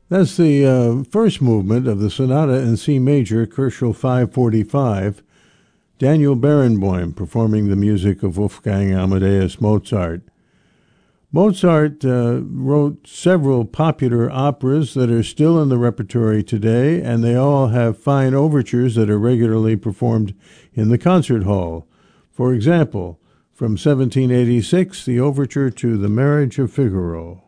That's the first movement of the Sonata in C major, Kochel 545, Daniel Barenboim performing the music of Wolfgang Amadeus Mozart. Mozart wrote several popular operas that are still in the repertory today, and they all have fine overtures that are regularly performed in the concert hall. For example, from 1786, the overture to The Marriage of Figaro.